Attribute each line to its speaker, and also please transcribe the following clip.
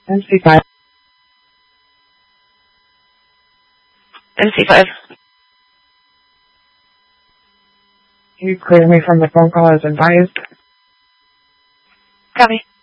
Speaker 1: MC5.
Speaker 2: MC5.
Speaker 1: You clear me from the phone call as advised.
Speaker 2: Copy.